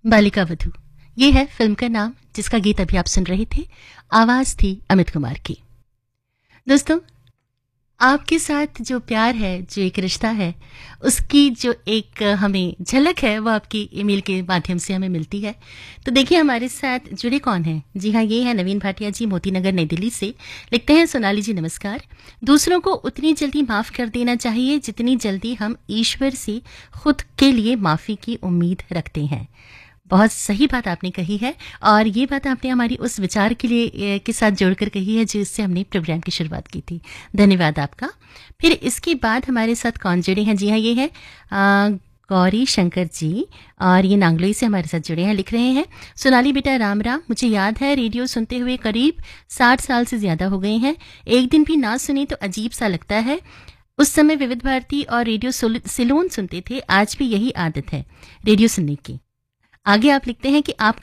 बालिका वधू, ये है फिल्म का नाम जिसका गीत अभी आप सुन रहे थे। आवाज थी अमित कुमार की। दोस्तों, आपके साथ जो प्यार है, जो एक रिश्ता है, उसकी जो एक हमें झलक है वो आपकी ईमेल के माध्यम से हमें मिलती है। तो देखिए हमारे साथ जुड़े कौन हैं। जी हाँ, ये है नवीन भाटिया जी, मोती नगर नई दिल्ली से। लिखते हैं, सोनाली जी नमस्कार। दूसरों को उतनी जल्दी माफ कर देना चाहिए जितनी जल्दी हम ईश्वर से खुद के लिए माफी की उम्मीद रखते हैं। बहुत सही बात आपने कही है, और ये बात आपने हमारी उस विचार के लिए के साथ जोड़कर कही है जिससे हमने प्रोग्राम की शुरुआत की थी। धन्यवाद आपका। फिर इसके बाद हमारे साथ कौन जुड़े हैं। जी हाँ, ये है गौरी शंकर जी, और ये नांगलोई से हमारे साथ जुड़े हैं। लिख रहे हैं, सोनाली बेटा राम राम। मुझे याद है रेडियो सुनते हुए करीब 60 साल से ज्यादा हो गए हैं। एक दिन भी ना सुनी तो अजीब सा लगता है। उस समय विविध भारती और रेडियो सिलोन सुनते थे। आज भी यही आदत है रेडियो सुनने की। आगे आप लिखते हैं कि आप